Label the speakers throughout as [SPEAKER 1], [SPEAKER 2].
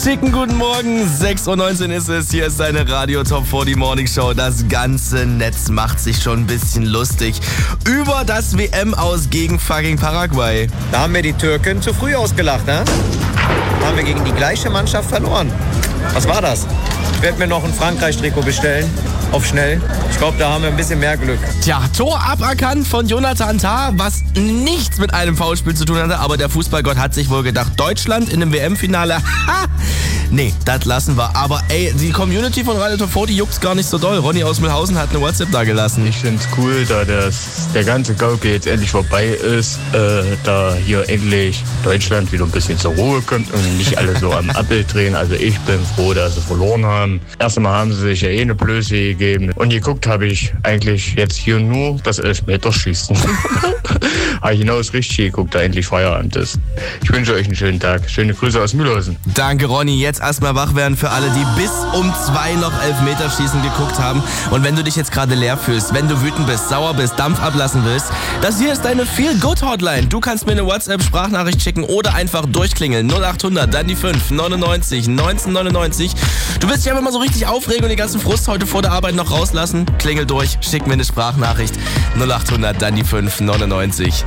[SPEAKER 1] Schicken guten Morgen, 6:19 Uhr ist es. Hier ist deine Radio Top 40 Morning Show. Das ganze Netz macht sich schon ein bisschen lustig über das WM-Aus gegen fucking Paraguay.
[SPEAKER 2] Da haben wir die Türken zu früh ausgelacht, ne? Da haben wir gegen die gleiche Mannschaft verloren. Was war das? Ich werde mir noch ein Frankreich-Trikot bestellen. Auf schnell. Ich glaube, da haben wir ein bisschen mehr Glück.
[SPEAKER 1] Tja, Tor aberkannt von Jonathan Tah, was nichts mit einem Foulspiel zu tun hatte, aber der Fußballgott hat sich wohl gedacht, Deutschland in einem WM-Finale, nee, das lassen wir. Aber ey, die Community von Radio Top 40 juckt's gar nicht so doll. Ronny aus Mühlhausen hat eine WhatsApp da gelassen.
[SPEAKER 3] Ich find's cool, da der ganze Gauke jetzt endlich vorbei ist, da hier endlich Deutschland wieder ein bisschen zur Ruhe kommt und nicht alle so am Appel drehen. Also ich bin froh, dass sie verloren haben. Erst einmal haben sie sich ja eine Blöße gegeben. Und geguckt habe ich eigentlich jetzt hier nur das Elfmeterschießen. Aber hinaus richtig geguckt, da endlich Feierabend ist. Ich wünsche euch einen schönen Tag. Schöne Grüße aus Mühlhausen.
[SPEAKER 1] Danke, Ronny. Jetzt erstmal wach werden für alle, die bis um 2 noch Elfmeterschießen geguckt haben. Und wenn du dich jetzt gerade leer fühlst, wenn du wütend bist, sauer bist, Dampf ablassen willst, das hier ist deine Feel-Good-Hotline. Du kannst mir eine WhatsApp-Sprachnachricht schicken oder einfach durchklingeln. 0800, dann die 5, 99, 1999. Du willst dich einfach mal so richtig aufregen und den ganzen Frust heute vor der Arbeit noch rauslassen? Klingel durch, schick mir eine Sprachnachricht. 0800, dann die 5, 99,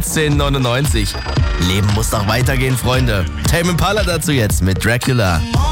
[SPEAKER 1] 1999. Leben muss doch weitergehen, Freunde. Tame Impala dazu jetzt mit Dracula.